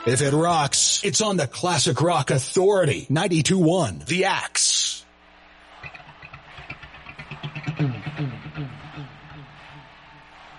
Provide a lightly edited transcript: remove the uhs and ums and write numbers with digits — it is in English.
If it rocks, it's on the Classic Rock Authority. 92.1 The Axe.